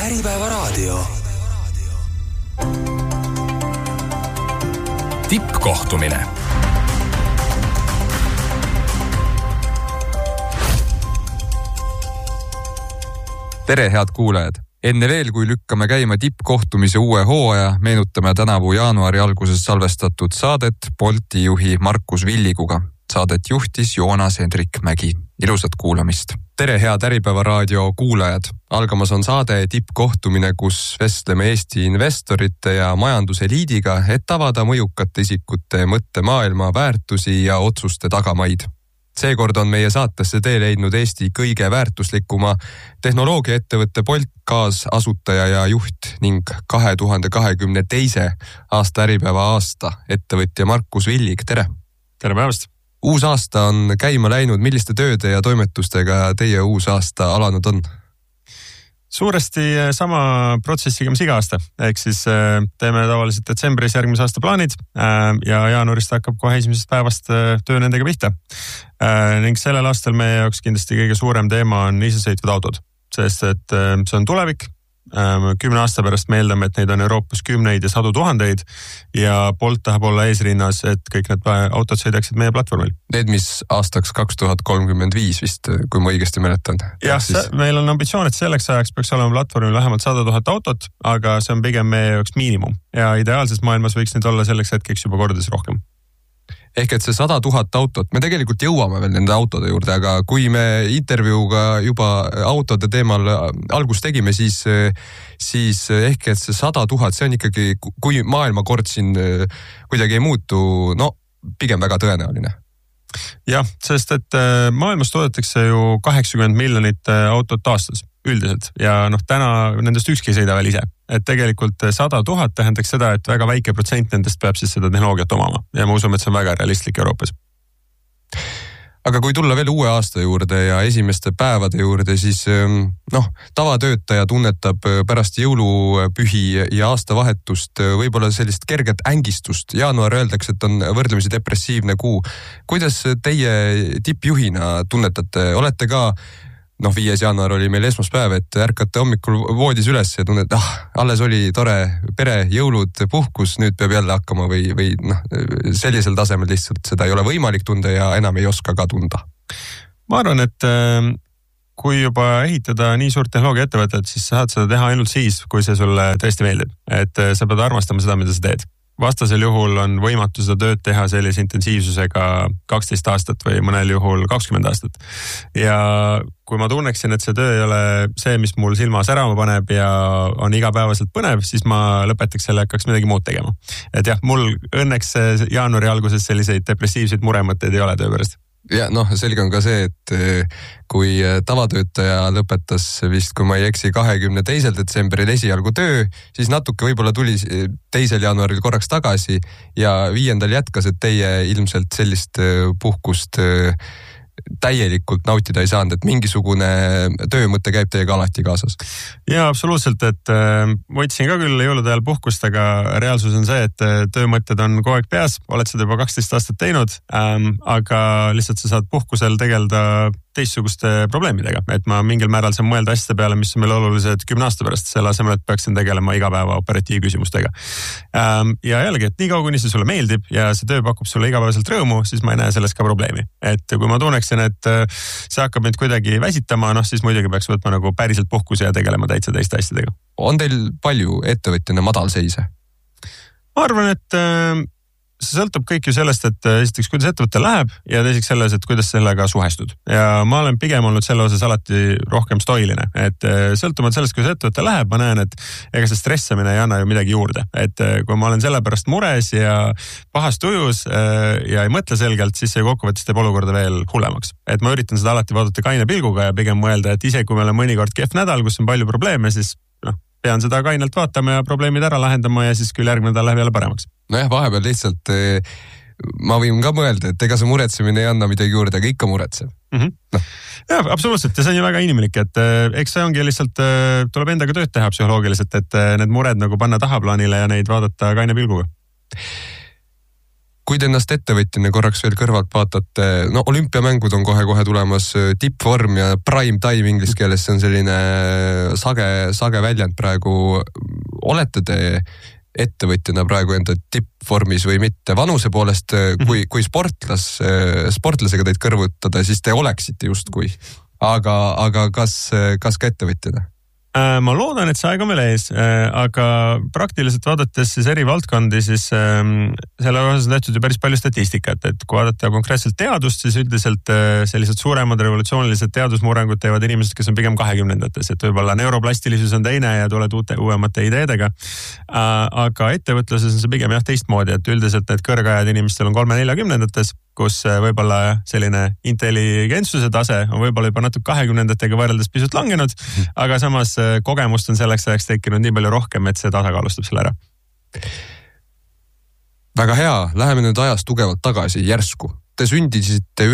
Äripäevaraadio. Tippkohtumine. Tere, head kuulajad! Enne veel, kui lükkame käima tippkohtumise uue hooaja, meenutame tänavu jaanuari alguses salvestatud saadet Bolti juhi Markus Villiguga. Saadet juhtis Joonas Hendrik Mägi. Ilusat kuulamist! Tere, head Äripäevaraadio kuulajad! Algamas on saade tippkohtumine, kus vestleme Eesti investorite ja majanduseliidiga, et avada mõjukate isikute mõttemaailma, väärtusi ja otsuste tagamaid. Seekord on meie saatesse tee leidnud Eesti kõige väärtuslikuma tehnoloogiaettevõtte Bolt kaasasutaja ja juht ning 2022. aasta Äripäeva aasta ettevõtja Markus Villig. Tere! Tere päevast! Uus aasta on käima läinud. Milliste tööde ja toimetustega teie uus aasta alanud on? Suuresti sama protsessiga mis iga aasta. Ehk siis teeme tavaliselt detsembris järgmise aasta plaanid ja jaanuarist hakkab kohe esimesest päevast töö nendega pihta. Ning sellel aastal meie jaoks kindlasti kõige suurem teema on isesõitvad autod, sest et see on tulevik. 10 aasta pärast me eeldame, et neid on Euroopas kümneid ja sadu tuhandeid ja Bolt tahab olla eesrinnas, et kõik need autod sõidaksid meie platvormil. Need, mis aastaks 2035 vist, kui ma õigesti mäletan. Jah, meil on ambitsioon, et selleks ajaks peaks olema platvormil vähemalt 100 000 autot, aga see on pigem meie jaoks miinimum. Ja ideaalses maailmas võiks neid olla selleks hetkeks juba kordades rohkem. Ehk et see 100 000 autot, me tegelikult jõuame veel nende autode juurde, aga kui me intervjuuga juba autode teemal algust tegime, siis ehk et see 100 000, see on ikkagi, kui maailmakord siin kuidagi ei muutu, no pigem väga tõenäoline. Jah, sest et maailmas toodetakse ju 80 miljonit autot aastas üldiselt ja täna nendest ükski ei sõida veel ise. Et tegelikult 100 000 tähendaks seda, et väga väike protsent nendest peab siis seda tehnoloogiat omama ja ma usun, et see on väga realistlik Euroopas. Aga kui tulla veel uue aasta juurde ja esimeste päevade juurde, siis tavatöötaja tunnetab pärast jõulupühi ja aastavahetust võib-olla sellist kerget ängistust. Jaanuar öeldakse, et on võrdlemisi depressiivne kuu. Kuidas teie tippjuhina tunnetate? Olete ka 5. jaanuar oli meil esmaspäev, et ärkate hommikul voodis üles ja tunned, alles oli tore pere, jõulud, puhkus, nüüd peab jälle hakkama või sellisel tasemel lihtsalt seda ei ole võimalik tunda ja enam ei oska ka tunda. Ma arvan, et kui juba ehitada nii suurt tehnoloogiaettevõtet, siis saad seda teha ainult siis, kui see sulle tõesti meeldib. Et sa pead armastama seda, mida sa teed. Vastasel juhul on võimatu seda tööd teha sellise intensiivsusega 12 aastat või mõnel juhul 20 aastat. Ja kui ma tunneksin, et see töö ei ole see, mis mul silma särama paneb ja on igapäevaselt põnev, siis ma lõpetaks selle, hakkaks midagi muud tegema. Et jah, mul õnneks jaanuari alguses selliseid depressiivseid muremõtteid ei ole töö pärast. Ja selge on ka see, et kui tavatöötaja lõpetas vist, kui ma ei eksi, 22. detsembril esialgu töö, siis natuke võib-olla tuli 2. jaanuaril korraks tagasi ja 5. jätkas, et teie ilmselt sellist puhkust täielikult nautida ei saanud, et mingisugune töömõte käib teiega alati kaasas. Ja absoluutselt, et võtsin ka küll jõulude ajal puhkust, aga reaalsus on see, et töömõtted on kogu aeg peas, oled seda juba 12 aastat teinud, aga lihtsalt sa saad puhkusel tegeleda teistsuguste probleemidega, et ma mingil määral saan mõelda asjade peale, mis on meil olulised 10 aasta pärast, selle asemel, et peaksin tegelema igapäeva operatiivküsimustega. Ja jällegi, et nii kaua, kuni see sulle meeldib ja see töö pakub sulle igapäevaselt rõõmu, siis ma ei näe selles ka probleemi. Et kui ma tunneksin, et see hakkab mind kuidagi väsitama, siis muidugi peaks võtma nagu päriselt puhkuse ja tegelema täitsa teiste asjadega. On teil palju ettevõtjana madalseise? Ma arvan, et see sõltub kõik ju sellest, et esiteks, kuidas ettevõte läheb ja teiseks selles, et kuidas sellega suhestud. Ja ma olen pigem olnud selle osas alati rohkem stoiline, et sõltumata sellest, kuidas ettevõte läheb, ma näen, et ega see stressamine ei anna ju midagi juurde. Et kui ma olen selle pärast mures ja pahast ujus ja ei mõtle selgelt, siis see kokkuvõttes teeb olukorda veel hullemaks. Et ma üritan seda alati vaadata kaine pilguga ja pigem mõelda, et ise kui meil on mõnikord kehv nädal, kus on palju probleeme, siis pean seda kainelt vaatama ja probleemid ära lahendama ja siis küll järgmine nädal läheb jälle paremaks. Vahepeal lihtsalt ma võin ka mõelda, et ega see muretsemine ei anna midagi juurde, aga ikka muretseb. Ja, absoluutselt. Ja see on ju väga inimlik, et eks see ongi lihtsalt, tuleb endaga tööd teha psühholoogiliselt, et need mured nagu panna tahaplaanile ja neid vaadata kaine pilguga. Kui te ennast ettevõtjana korraks veel kõrvalt vaatate, no olümpiamängud on kohe-kohe tulemas, tippvorm ja prime time inglise keeles, see on selline sage väljend praegu. Olete te ettevõtjana praegu enda tippvormis või mitte? Vanuse poolest, kui sportlasega teid kõrvutada, siis te oleksite justkui. Aga kas ka ettevõtjana? Ma loodan, et see aeg on veel ees, aga praktiliselt vaadates siis eri valdkondi, siis selle osas on tehtud ju päris palju statistikat, et kui vaadata konkreetselt teadust, siis üldiselt sellised suuremad revolutsioonilised teadusmurrangud teevad inimesed, kes on pigem 20-ndates, et võib-olla neuroplastilisus on teine ja tuled uuemate ideedega. Aga ettevõtluses on see pigem teistmoodi, et üldiselt need kõrgajad inimestel on 3-40-ndates, kus võib-olla selline intelligentsuse tase on võib-olla juba natuke 20-ndatega võrreldes pisut langenud, aga samas kogemust on selleks ajaks tekkinud nii palju rohkem, et see tasakaalustab selle ära. Väga hea, läheme nüüd ajas tugevalt tagasi järsku. Te sündisite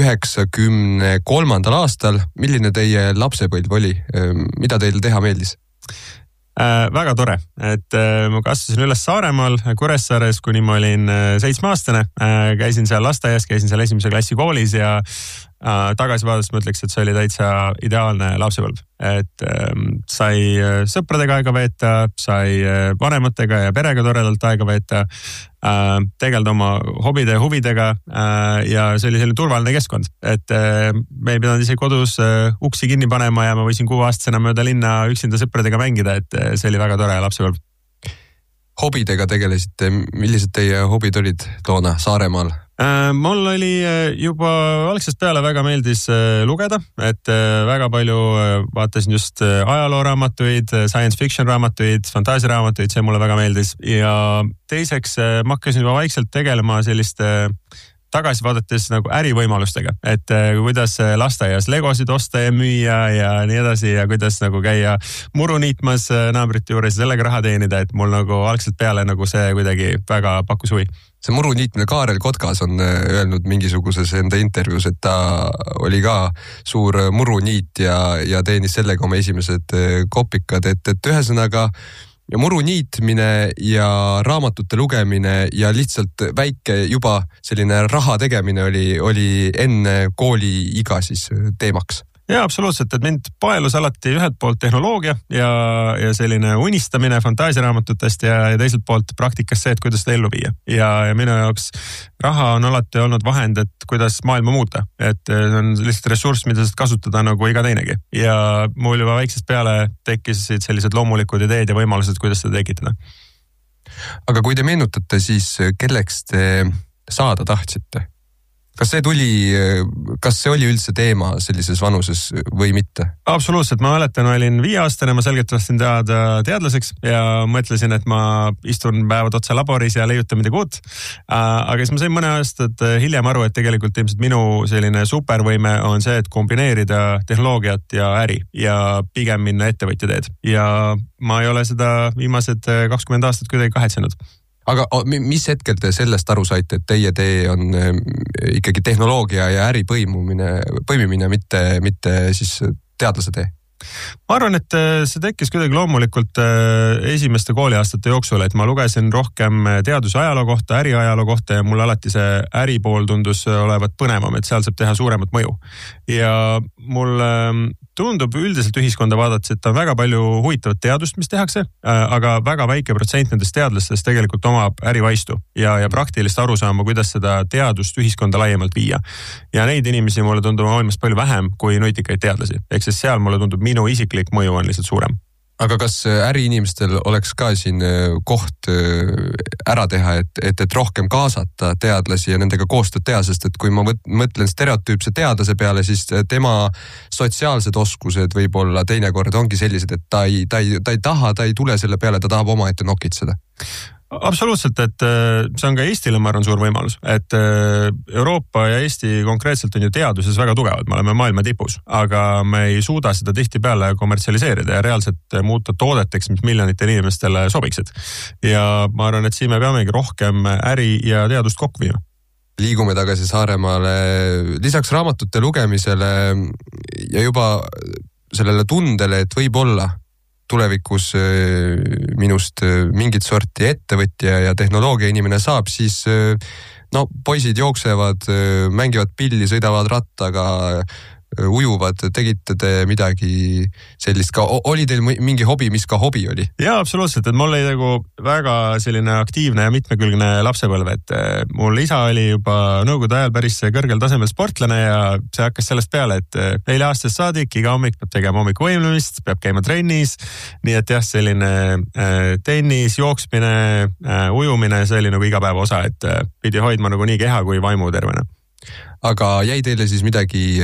93. aastal. Milline teie lapsepõlv oli? Mida teil teha meeldis? Väga tore, et ma kasvasin üles Saaremaal, Kuressaares, kuni ma olin 7-aastane. Käisin seal lasteaias, käisin seal 1. klassi koolis ja tagasi vaadates ma ütleks, et see oli täitsa ideaalne lapsepõlv. Et sai sõpradega aega veeta, sai vanematega ja perega toredalt aega veeta, tegelda oma hobide ja huvidega ja see oli selline turvaline keskkond. Et me ei pidanud isegi kodus uksi kinni panema ja ma võisin 6-aastasena mööda linna üksinda sõpradega mängida, et see oli väga tore lapsepõlv. Hobidega tegelesite, millised teie hobid olid toona Saaremaal? Mul oli juba algsest peale väga meeldis lugeda, et väga palju vaatasin just ajalooraamatuid, science fiction raamatuid, fantaasiaraamatuid, see mulle väga meeldis. Ja teiseks ma hakkasin juba vaikselt tegelema selliste tagasi vaadates nagu ärivõimalustega, et kuidas lasteaias legosid osta ja müüa ja nii edasi ja kuidas nagu käia muru niitmas naabrite juures ja sellega raha teenida, et mul nagu algselt peale nagu see kuidagi väga pakkus huvi. See muru niitmine, Kaarel Kotkas on öelnud mingisuguses enda intervjuus, et ta oli ka suur muruniit ja teenis sellega oma esimesed kopikad, et ühesõnaga ja muru niitmine ja raamatute lugemine ja lihtsalt väike juba selline raha tegemine oli enne kooli iga siis teemaks. Jaa, absoluutselt, et mind paelus alati ühelt poolt tehnoloogia ja selline unistamine fantaasiraamatutest ja teiselt poolt praktikas see, et kuidas seda ellu viia. Ja minu jaoks raha on alati olnud vahend, et kuidas maailma muuta. Et see on lihtsalt ressurss, mida saad kasutada nagu iga teinegi. Ja mul juba väiksest peale tekkisid sellised loomulikud ideed ja võimalused, kuidas seda tekitada. Aga kui te meenutate, siis kelleks te saada tahtsite? Kas see oli üldse teema sellises vanuses või mitte? Absoluutselt, ma mäletan, olin 5-aastane, ma selgelt tahtsin teada teadlaseks ja mõtlesin, et ma istun päevad otsa laboris ja leiutan midagi uut. Aga siis ma sain mõne aastat hiljem aru, et tegelikult ilmselt minu selline supervõime on see, et kombineerida tehnoloogiat ja äri ja pigem minna ettevõtja teed. Ja ma ei ole seda viimased 20 aastat kuidagi kahetsenud. Aga mis hetkel te sellest aru saite, et teie tee on ikkagi tehnoloogia ja äri põimimine, mitte siis teadlase tee? Ma arvan, et see tekkis kuidagi loomulikult esimeste kooliaastate jooksul, et ma lugesin rohkem teaduse ajaloo kohta, äri ajaloo kohta ja mulle alati see äri pool tundus olevat põnevam, et seal saab teha suuremat mõju. Ja mul tundub üldiselt ühiskonda vaadates, et on väga palju huvitavat teadust, mis tehakse, aga väga väike protsent nendest teadlastest tegelikult omab ärivaistu ja praktilist arusaama, kuidas seda teadust ühiskonda laiemalt viia. Ja neid inimesi mulle tundub maailmas palju vähem kui nutikaid teadlasi. Ehk siis seal mulle tundub minu isiklik mõju on lihtsalt suurem. Aga kas äriinimestel oleks ka siin koht ära teha, et rohkem kaasata teadlasi ja nendega koostööd teha, sest et kui ma mõtlen stereotüüpse teadlase peale, siis tema sotsiaalsed oskused võib-olla teinekord ongi sellised, et ta ei tule selle peale, ta tahab omaette nokitseda. Absoluutselt, et see on ka Eestile, ma arvan, suur võimalus, et Euroopa ja Eesti konkreetselt on ju teaduses väga tugevad, me oleme maailma tipus, aga me ei suuda seda tihtipeale kommertsialiseerida ja reaalselt muuta toodeteks, mis miljonitele inimestele sobiksid. Ja ma arvan, et siin me peamegi rohkem äri ja teadust kokku viima. Liigume tagasi Saaremaale. Lisaks raamatute lugemisele ja juba sellele tundele, et võib olla tulevikus minust mingit sorti ettevõtja ja tehnoloogia inimene saab, siis no poisid jooksevad, mängivad pilli, sõidavad rattaga, ujuvad, tegite te midagi sellist ka, oli teil mingi hobi, mis ka hobi oli? Jaa, absoluutselt, et mul oli nagu väga selline aktiivne ja mitmekülgne lapsepõlv, et mul isa oli juba nõukogude ajal päris kõrgel tasemel sportlane ja see hakkas sellest peale, et 4 aastast saadik iga hommik peab tegema hommikuvõimlemist, peab käima trennis, nii et jah, selline tennis, jooksmine, ujumine, see oli nagu iga päeva osa, et pidi hoidma nagu nii keha kui vaimu tervena. Aga jäi teile siis midagi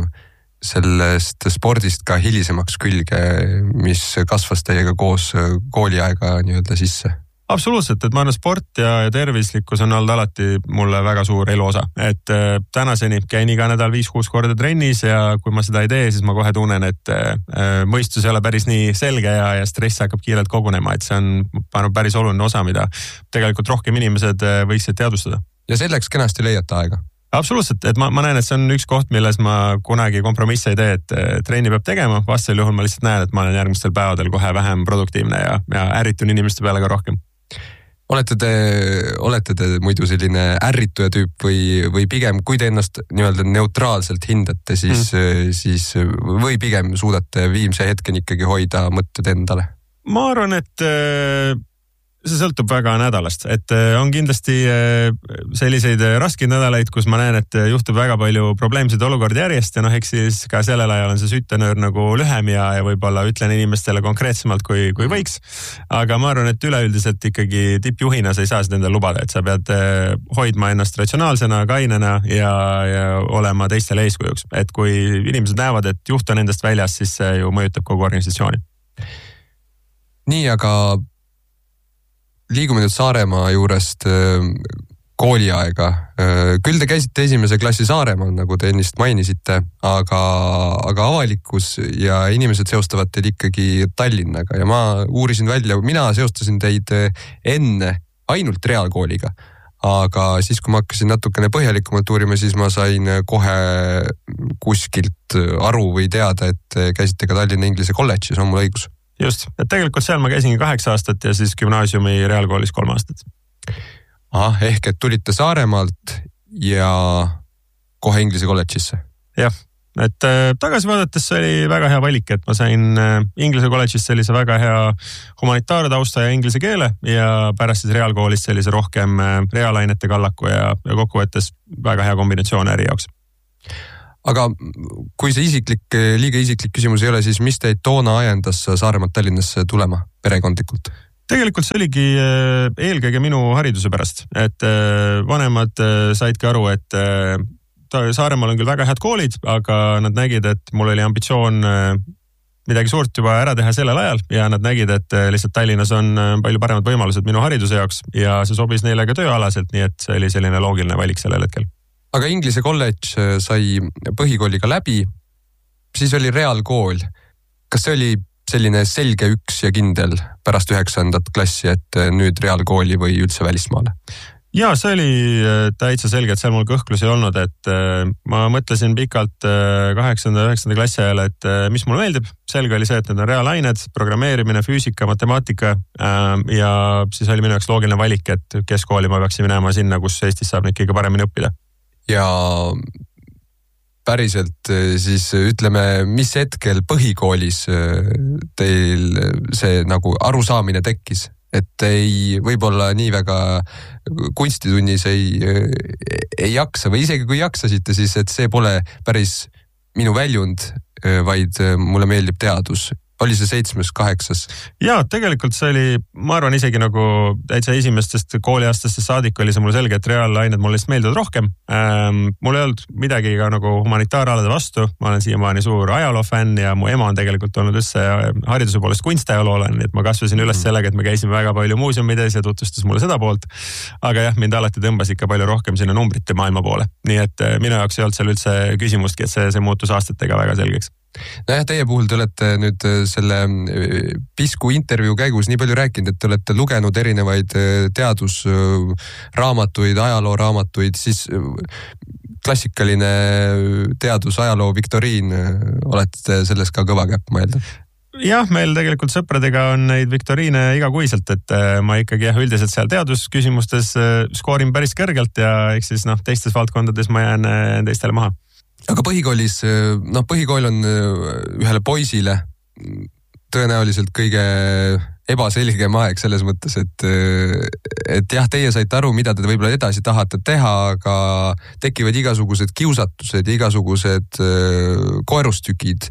sellest spordist ka hilisemaks külge, mis kasvas teiega koos kooliaega nii-öelda sisse? Absoluutselt, et ma arvan, sport ja tervislikkus on olnud alati mulle väga suur eluosa, et tänaseni käin iga nädal 5-6 korda trennis ja kui ma seda ei tee, siis ma kohe tunnen, et mõistus ei ole päris nii selge ja stress hakkab kiirelt kogunema, et see on päris oluline osa, mida tegelikult rohkem inimesed võiksid teadvustada. Ja selleks kenasti leiate aega? Absoluutselt, et ma näen, et see on üks koht, milles ma kunagi kompromisse ei tee, et trenni peab tegema, vastasel juhul ma lihtsalt näen, et ma olen järgmistel päevadel kohe vähem produktiivne ja ärritun inimeste peale ka rohkem. Olete te muidu selline ärrituja tüüp või pigem, kui te ennast nii-öelda neutraalselt hindate, siis või pigem suudate viimse hetken ikkagi hoida mõtted endale? Ma arvan, et see sõltub väga nädalast, et on kindlasti selliseid raskeid nädalaid, kus ma näen, et juhtub väga palju probleemseid olukordi järjest ja eks siis ka sellel ajal on see sütenöör nagu lühem ja võib-olla ütlen inimestele konkreetsemalt kui võiks. Aga ma arvan, et üleüldiselt ikkagi tippjuhina sa ei saa seda endale lubada, et sa pead hoidma ennast ratsionaalsena, kainena ja olema teistele eeskujuks. Et kui inimesed näevad, et juht on endast väljas, siis see ju mõjutab kogu organisatsiooni. Nii, aga liigume nüüd Saaremaa juurest kooliaega. Küll te käisite esimese klassi Saaremaal, nagu te ennist mainisite, aga avalikkus ja inimesed seostavad teid ikkagi Tallinnaga ja ma uurisin välja, mina seostasin teid enne ainult reaalkooliga. Aga siis, kui ma hakkasin natukene põhjalikumalt uurima, siis ma sain kohe kuskilt aru või teada, et käisite ka Tallinna Inglise kolledžis, on mul õigus? Just, et tegelikult seal ma käisingi 8 aastat ja siis gümnaasiumi reaalkoolis 3 aastat. Ehk et tulite Saaremaalt ja kohe Inglise kolledžisse? Jah, et tagasi vaadates see oli väga hea valik, et ma sain Inglise kolledžis sellise väga hea humanitaartausta ja inglise keele ja pärast siis reaalkoolis sellise rohkem reaalainete kallaku ja kokkuvõttes väga hea kombinatsioon äri jaoks. Aga kui see liiga isiklik küsimus ei ole, siis mis teid toona ajendas Saaremaalt Tallinnasse tulema perekondlikult? Tegelikult see oligi eelkõige minu hariduse pärast, et vanemad saidki aru, et Saaremaal on küll väga head koolid, aga nad nägid, et mul oli ambitsioon midagi suurt juba ära teha sellel ajal ja nad nägid, et lihtsalt Tallinnas on palju paremad võimalused minu hariduse jaoks ja see sobis neile ka tööalaselt, nii et see oli selline loogiline valik sellel hetkel. Aga Inglise kolledž sai põhikooliga läbi, siis oli reaalkool. Kas see oli selline selge üks ja kindel pärast 9. klassi, et nüüd reaalkooli või üldse välismaale? Jaa, see oli täitsa selge, et seal mul kõhklus ei olnud, et ma mõtlesin pikalt 8. ja 9. klassi ajal, et mis mul meeldib. Selge oli see, et need on reaalained, programmeerimine, füüsika, matemaatika ja siis oli minu jaoks loogiline valik, et keskkooli ma peaksin minema sinna, kus Eestis saab neid kõige paremini õppida. Ja päriselt siis ütleme, mis hetkel põhikoolis teil see nagu arusaamine tekkis, et ei võib-olla nii väga kunstitunnis ei jaksa või isegi kui jaksasite, siis et see pole päris minu väljund, vaid mulle meeldib teadus. Oli see 7., 8? Jaa, tegelikult see oli, ma arvan isegi nagu täitsa esimestest kooliaastastest saadik oli see mulle selge, et reaalained mulle lihtsalt meeldivad rohkem. Mul ei olnud midagi ka nagu humanitaaralade vastu, ma olen siiamaani suur ajaloofänn ja mu ema on tegelikult olnud üldse hariduse poolest kunstiajaloolane, nii et ma kasvasin üles sellega, et me käisime väga palju muuseumides ja tutvustas mulle seda poolt. Aga jah, mind alati tõmbas ikka palju rohkem sinna numbrite maailma poole, nii et minu jaoks ei olnud seal üldse küsimustki, et see muutus aastatega väga selgeks. Nojah, teie puhul te olete nüüd selle Pisku intervjuu käigus nii palju rääkinud, et te olete lugenud erinevaid teadusraamatuid, ajalooraamatuid, siis klassikaline teadus, ajaloo viktoriin, olete selles ka kõva käpp, ma eeldan? jah, meil tegelikult sõpradega on neid viktoriine igakuiselt, et ma ikkagi üldiselt seal teadusküsimustes skoorin päris kõrgelt ja eks siis teistes valdkondades ma jään teistele maha. Aga põhikoolis, põhikool on ühele poisile tõenäoliselt kõige ebaselgem aeg selles mõttes, et jah, teie saite aru, mida te võib-olla edasi tahate teha, aga tekivad igasugused kiusatused, igasugused koerustükid.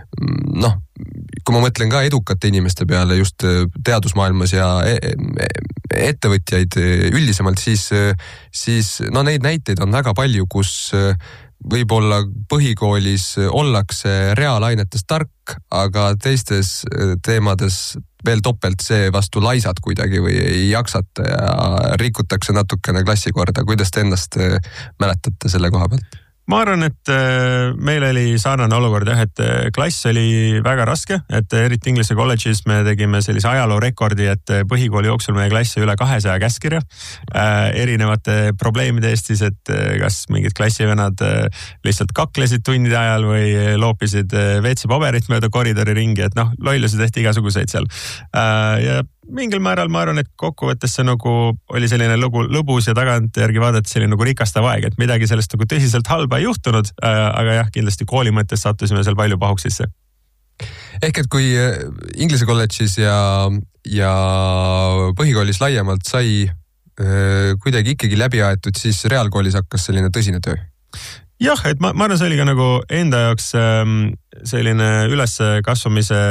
Kui ma mõtlen ka edukate inimeste peale just teadusmaailmas ja ettevõtjaid üldisemalt, siis neid näiteid on väga palju, kus võib-olla põhikoolis ollakse reaalainetes tark, aga teistes teemades veel topelt seevastu laisad kuidagi või ei jaksata ja rikutakse natukene klassikorda. Kuidas te ennast mäletate selle koha pealt? Ma arvan, et meil oli sarnane olukord et klass oli väga raske, et eriti Inglise kolledžis me tegime sellise ajaloo rekordi, et põhikooli jooksul meie klassi üle 200 käskkirja erinevate probleemide eest siis, et kas mingid klassivennad lihtsalt kaklesid tundide ajal või loopisid WC-paberit mööda koridori ringi, et lollusi tehti igasuguseid seal. Ja mingil määral ma arvan, et kokkuvõttes see oli selline lõbus ja tagantjärgi vaadates selline rikastav aeg, et midagi sellest tõsiselt halba ei juhtunud, aga jah, kindlasti kooli mõttes sattusime seal palju pahuksisse. Ehk et kui Inglise kolledžis ja põhikoolis laiemalt sai kuidagi ikkagi läbi aetud, siis reaalkoolis hakkas selline tõsine töö? Jah, et ma arvan, see oli ka enda jaoks selline üleskasvamise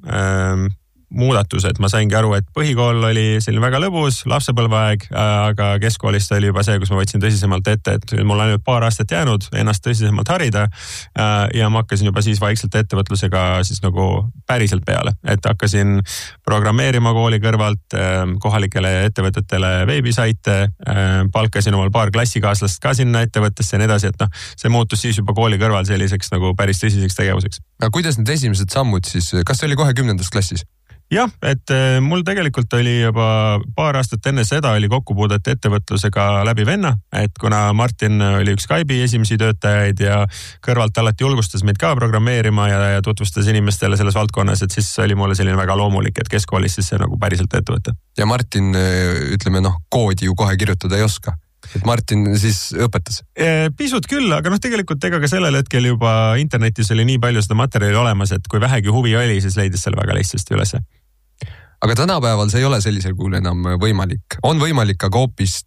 muudatus, et ma saingi aru, et põhikool oli selline väga lõbus lapsepõlveaeg, aga keskkoolist oli juba see, kus ma võtsin tõsisemalt ette, et mul ainult paar aastat jäänud ennast tõsisemalt harida ja ma hakkasin juba siis vaikselt ettevõtlusega siis päriselt peale, et hakkasin programmeerima kooli kõrvalt kohalikele ettevõtetele veebisaite, palkasin omal paar klassikaaslast ka sinna ettevõttesse ja nii edasi, et see muutus siis juba kooli kõrval selliseks päris tõsiseks tegevuseks. Aga kuidas need esimesed sammud siis, kas see oli kohe 10. klassis? Jah, et mul tegelikult oli juba paar aastat enne seda oli kokkupuudet ettevõtlusega läbi venna, et kuna Martin oli üks Skype'i esimesi töötajaid ja kõrvalt alati julgustas meid ka programmeerima ja tutvustas inimestele selles valdkonnas, et siis oli mulle selline väga loomulik, et keskkoolis siis see päriselt ettevõte. Ja Martin, ütleme koodi ju kohe kirjutada ei oska. Et Martin siis õpetas? Pisut küll, aga tegelikult ega ka sellel hetkel juba internetis oli nii palju seda materjali olemas, et kui vähegi huvi oli, siis leidis selle väga lihtsasti ülesse. Aga tänapäeval see ei ole sellisel kujul enam võimalik. On võimalik, aga hoopis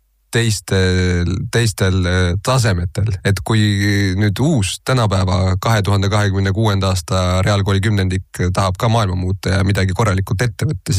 teistel tasemetel. Et kui nüüd uus tänapäeva 2026. aasta reaalkooli 10. tahab ka maailma muuta ja midagi korralikult ette võtta,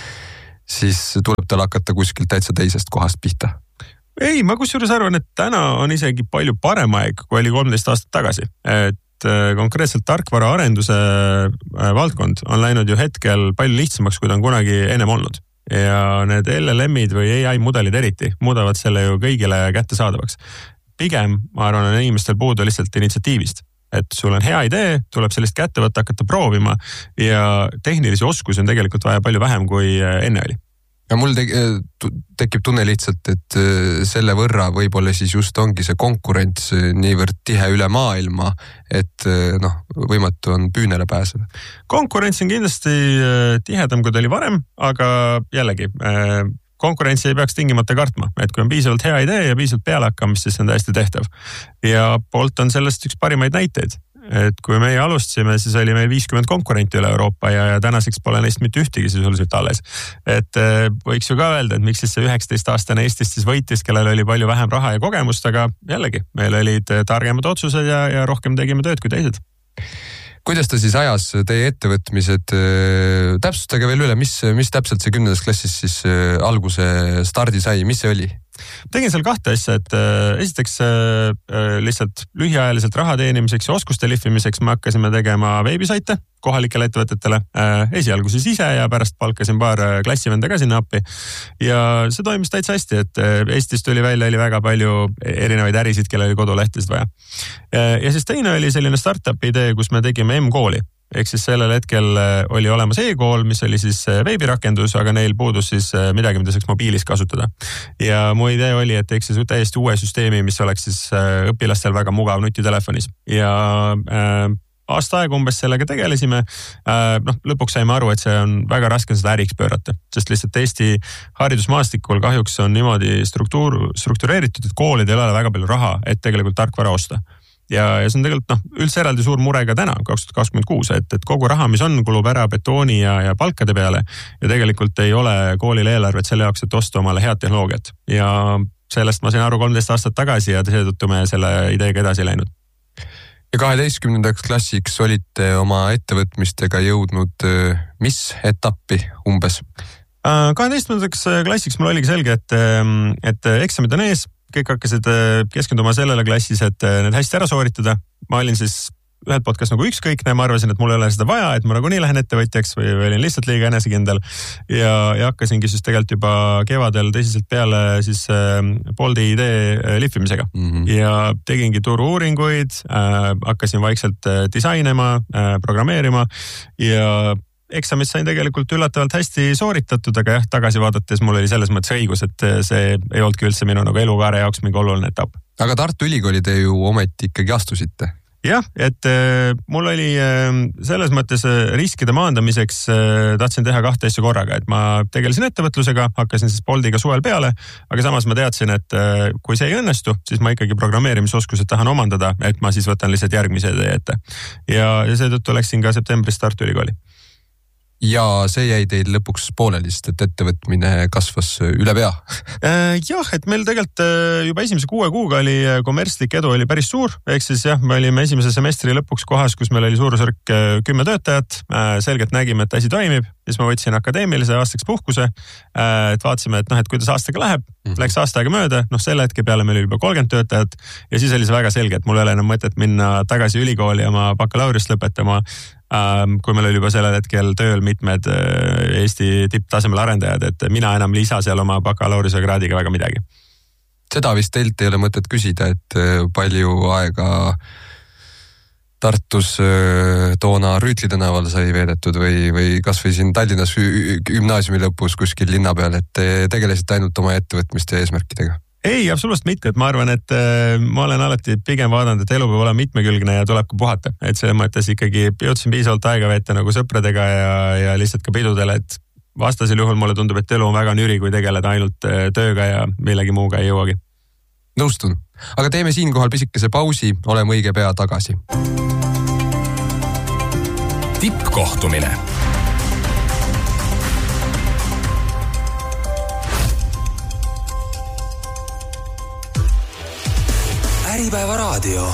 siis tuleb tal hakata kuskilt täitsa teisest kohast pihta. Ei, ma kusjuures arvan, et täna on isegi palju parem aeg, kui oli 13 aastat tagasi. Et konkreetselt tarkvaraarenduse valdkond on läinud ju hetkel palju lihtsamaks, kui ta on kunagi ennem olnud. Ja need LLM-id või AI mudelid eriti muudavad selle ju kõigile kättesaadavaks. Pigem, ma arvan, on inimestel puudu lihtsalt initsiatiivist. Et sul on hea idee, tuleb sellist kätte võtta, hakata proovima ja tehnilisi oskusi on tegelikult vaja palju vähem, kui enne oli. Ja mul tekib tunne lihtsalt, et selle võrra võib-olla siis just ongi see konkurents niivõrd tihe üle maailma, et võimatu on püünele pääseda. Konkurents on kindlasti tihedam, kui ta oli varem, aga jällegi konkurentsi ei peaks tingimata kartma, et kui on piisavalt hea idee ja piisavalt pealehakkamist, siis see on täiesti tehtav. Ja Bolt on sellest üks parimaid näiteid. Et kui meie alustasime, siis oli meil 50 konkurenti üle Euroopa ja tänaseks pole neist mitte ühtegi sisuliselt alles. Et võiks ju ka öelda, et miks siis see 19-aastane Eestist siis võitis, kellel oli palju vähem raha ja kogemust, aga jällegi, meil olid targemad otsused ja rohkem tegime tööd kui teised. Kuidas ta siis ajas teie ettevõtmised? Täpsustage veel üle, mis täpselt see 10. klassis siis alguse stardi sai, mis see oli? Tegin seal kahte asja, et esiteks lihtsalt lühiajaliselt raha teenimiseks ja oskuste lihvimiseks me hakkasime tegema veebisaite kohalikele ettevõtetele. Esialgu siis ise ja pärast palkasin paar klassivenda ka sinna appi. Ja see toimis täitsa hästi, et Eestist tuli välja oli väga palju erinevaid ärisid, kellel oli kodulehtisid vaja. Ja siis teine oli selline startup idee, kus me tegime M-kooli. Ehk siis sellel hetkel oli olemas e-kool, mis oli siis veebirakendus, aga neil puudus siis midagi, mida saaks mobiilis kasutada. Ja mu idee oli, et teeks siis täiesti uue süsteemi, mis oleks siis õpilastel väga mugav nutitelefonis. Ja aasta aega umbes sellega tegelesime. Lõpuks saime aru, et see on väga raske seda äriks pöörata, sest lihtsalt Eesti haridusmaastikul kahjuks on niimoodi struktureeritud, et koolidel ei ole väga palju raha, et tegelikult tarkvara osta. Ja see on tegelikult üldse eraldi suur mure ka täna, 2026, et kogu raha, mis on, kulub ära betooni ja palkade peale ja tegelikult ei ole koolil eelarvet selle jaoks, et osta omale head tehnoloogiat. Ja sellest ma sain aru 13 aastat tagasi ja seetõttu me selle ideega edasi läinud. Ja 12. klassiks olite oma ettevõtmistega jõudnud mis etappi umbes? 12. klassiks mul oligi selge, et eksamid on ees, kõik hakkasid keskenduma sellele klassis, et need hästi ära sooritada. Ma olin siis ühelt poolt kas nagu ükskõikne, ma arvasin, et mul ei ole seda vaja, et ma nagu nii lähen ettevõtjaks või olin lihtsalt liiga enesekindel ja hakkasingi siis tegelikult juba kevadel tõsiselt peale siis Bolti idee lihvimisega ja tegingi turu-uuringuid, hakkasin vaikselt disainema, programmeerima ja eksamid sain tegelikult üllatavalt hästi sooritatud, aga jah, tagasi vaadates mul oli selles mõttes õigus, et see ei olnudki üldse minu nagu elukaare jaoks mingi oluline etapp. Aga Tartu Ülikooli te ju ometi ikkagi astusite? Jah, et mul oli selles mõttes riskide maandamiseks tahtsin teha 2 asja korraga, et ma tegelesin ettevõtlusega, hakkasin siis Boltiga suvel peale, aga samas ma teadsin, et kui see ei õnnestu, siis ma ikkagi programmeerimisoskused tahan omandada, et ma siis võtan lihtsalt järgmise tee ette. Ja seetõttu läksin ka septembris Tartu Ülikooli. Ja see jäi teil lõpuks poolelist, et ettevõtmine kasvas üle pea? Jah, et meil tegelikult juba esimese 6 kuuga oli kommertslik edu oli päris suur, ehk siis jah, me olime esimese semestri lõpuks kohas, kus meil oli suurusjärk 10 töötajat, selgelt nägime, et asi toimib, siis ma võtsin akadeemilise aastaks puhkuse, et vaatasime, et kuidas aastaga läheb, läks aasta aega mööda, selle hetke peale meil oli juba 30 töötajat ja siis oli see väga selge, et mul ei ole enam mõtet minna tagasi ülikooli oma bakalaureust lõpetama, kui meil oli juba sellel hetkel tööl mitmed Eesti tipptasemel arendajad, et mina enam lisa seal oma bakalaureuse kraadiga väga midagi. Seda vist teilt ei ole mõtet küsida, et palju aega Tartus toona Rüütli tänaval sai veedetud või kas või siin Tallinnas gümnaasiumi lõpus kuskil linna peal, et te tegelesite ainult oma ettevõtmiste eesmärkidega? Ei, absoluutselt mitte, et ma arvan, et ma olen alati pigem vaadanud, et elu peab olema mitmekülgne ja tuleb ka puhata, et selles mõttes ikkagi jõudsin piisavalt aega veeta nagu sõpradega ja lihtsalt ka pidudele, et vastasel juhul mulle tundub, et elu on väga nüri, kui tegeleda ainult tööga ja millegi muuga ei jõuagi. Nõustun, aga teeme siinkohal pisikese pausi, oleme õige pea tagasi. Tippkohtumine. Äripäeva raadio.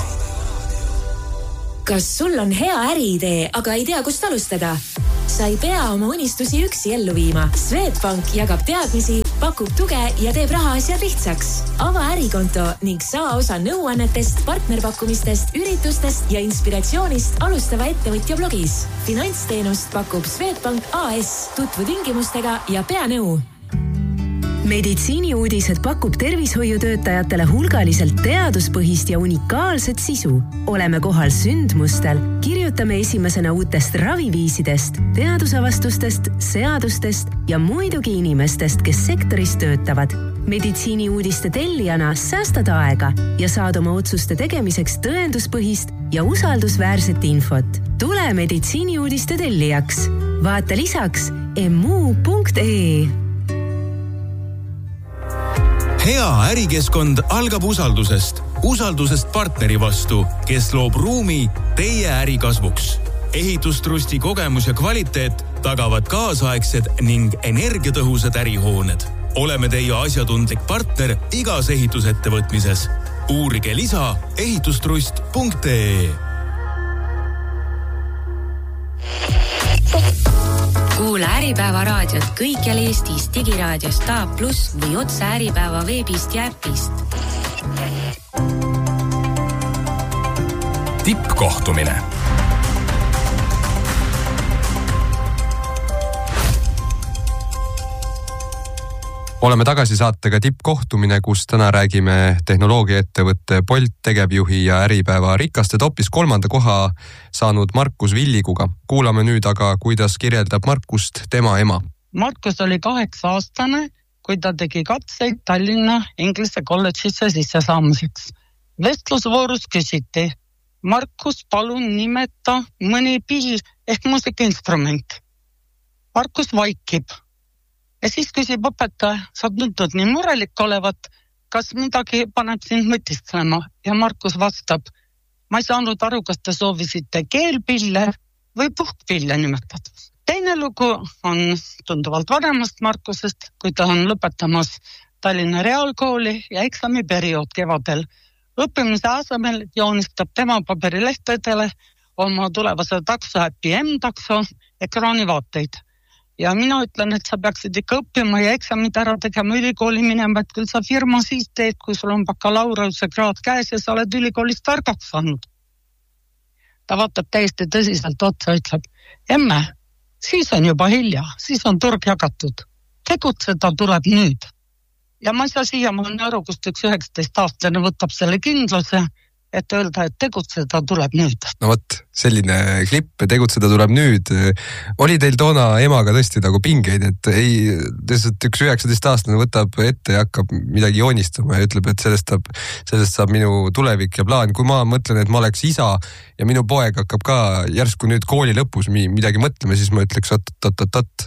Kas sul on hea äriidee, aga ei tea, kust alustada? Sa ei pea oma unistusi üksi ellu viima. Swedbank jagab teadmisi, pakub tuge ja teeb rahaasjad lihtsaks. Ava ärikonto ning saa osa nõuannetest, partnerpakkumistest, üritustest ja inspiratsioonist alustava ettevõtja blogis. Finantsteenust pakub Swedbank AS, tutvu tingimustega ja pea nõu. Meditsiiniuudised pakub tervishoiutöötajatele hulgaliselt teaduspõhist ja unikaalset sisu. Oleme kohal sündmustel, kirjutame esimesena uutest raviviisidest, teadusavastustest, seadustest ja muidugi inimestest, kes sektoris töötavad. Meditsiiniuudiste tellijana säästad aega ja saad oma otsuste tegemiseks tõenduspõhist ja usaldusväärset infot. Tule meditsiiniuudiste tellijaks. Vaata lisaks mu.ee. Hea ärikeskkond algab usaldusest. Usaldusest partneri vastu, kes loob ruumi teie ärikasvuks. Ehitustrusti kogemus ja kvaliteet tagavad kaasaegsed ning energiatõhusad ärihooned. Oleme teie asjatundlik partner igas ehitusettevõtmises. Uurige lisa ehitustrust.ee. Kuula Äripäeva raadiot kõikjal Eestis digiraadios Taab Plus või otse Äripäeva veebist ja äpist. Tippkohtumine. Oleme tagasi saatega Tippkohtumine, kus täna räägime tehnoloogiaettevõtte Bolt tegevjuhi ja Äripäeva rikaste topis 3. koha saanud Markus Villiguga. Kuulame nüüd aga, kuidas kirjeldab Markust tema ema. Markus oli 8-aastane, kui ta tegi katseid Tallinna Inglise kolledžisse sisse saamiseks. Vestlusvoorus küsiti, Markus, palun nimeta mõni pill ehk muusikainstrument. Markus vaikib. Ja siis küsib õpetaja, sa tundnud nii murelik olevat, kas midagi paneb sind mõtisklema? Ja Markus vastab, ma ei saanud aru, kas te soovisite keelpille või puhkpille nimetada. Teine lugu on tunduvalt vanemast Markusest, kui ta on lõpetamas Tallinna Reaalkooli ja eksamiperiood kevadel. Õppimise asemel joonistab tema paberilehtedele oma tulevase taksoäppi M-takso ekraanivaateid. Ja mina ütlen, et sa peaksid ikka õppima ja eksamid ära tegema ülikooli minema, et küll sa firma siis teed, kui sul on bakalaureuse kraad käes ja sa oled ülikoolist targaks saanud. Ta vaatab täiesti tõsiselt otsa ja ütleb, emme, siis on juba hilja, siis on turg jagatud. Tegutseda tuleb nüüd. Ja ma ei saa siiamaani aru, kust üks 19-aastane võtab selle kindluse, et öelda, et tegutseda tuleb nüüd. No vot, selline klipp, tegutseda tuleb nüüd. Oli teil toona emaga tõesti nagu pingeid, et ei, tõesti üks 19-aastane võtab ette ja hakkab midagi joonistama ja ütleb, et sellest saab minu tulevik ja plaan. Kui ma mõtlen, et ma oleks isa ja minu poeg hakkab ka järsku nüüd kooli lõpus midagi mõtlema, siis ma ütleks oot.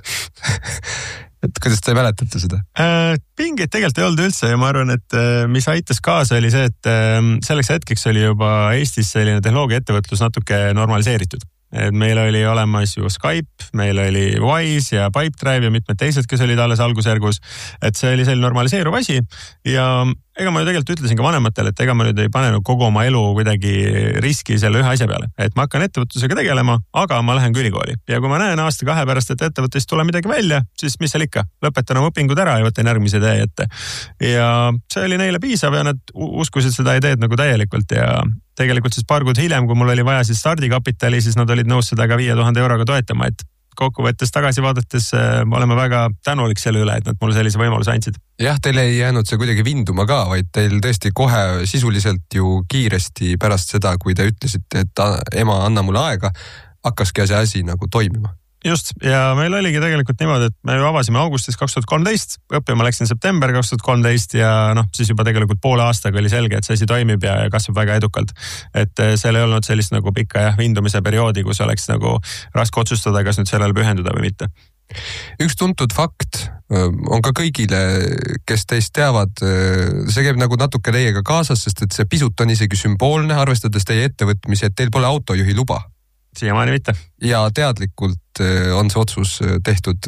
Et kuidas te mäletate seda? Pingeid tegelikult ei olnud üldse ja ma arvan, et mis aitas kaasa oli see, et selleks hetkeks oli juba Eestis selline tehnoloogiaettevõtlus natuke normaliseeritud. Et meil oli olemas ju Skype, meil oli Wise ja Pipedrive ja mitmed teised, kes olid alles algusjärgus. Et see oli selline normaliseeruv asi ja ega ma ju tegelikult ütlesin ka vanematele, et ega ma nüüd ei pane kogu oma elu kuidagi riski selle ühe asja peale. Et ma hakkan ettevõtlusega tegelema, aga ma lähen ülikooli. Ja kui ma näen aasta-2 pärast, et ettevõttest tuleb midagi välja, siis mis seal ikka? Lõpetan oma õpingud ära ja võtan järgmise tee ette. Ja see oli neile piisav ja nad uskusid seda ideed nagu täielikult ja tegelikult siis paar kuud hiljem, kui mul oli vaja siis stardikapitali, siis nad olid nõus seda ka 5,000 euroga toetama, et kokkuvõttes tagasi vaadates oleme väga tänulik selle üle, et nad mulle sellise võimaluse andsid. Jah, teil ei jäänud see kuidagi vinduma ka, vaid teil tõesti kohe sisuliselt ju kiiresti pärast seda, kui te ütlesite, et ema, anna mulle aega, hakkaski see asi nagu toimima. Just, ja meil oligi tegelikult niimoodi, et me avasime augustis 2013, õppima läksin september 2013 ja siis juba tegelikult poole aastaga oli selge, et see asi toimib ja kasvab väga edukalt. Et seal ei olnud sellist nagu pikka vindumise perioodi, kus oleks nagu raske otsustada, kas nüüd sellele pühenduda või mitte. Üks tuntud fakt on ka kõigile, kes teist teavad, see käib nagu natuke teiega kaasas, sest et see pisut on isegi sümboolne, arvestades teie ettevõtmisi, et teil pole autojuhi luba. Siiamaani mitte. Ja teadlikult on see otsus tehtud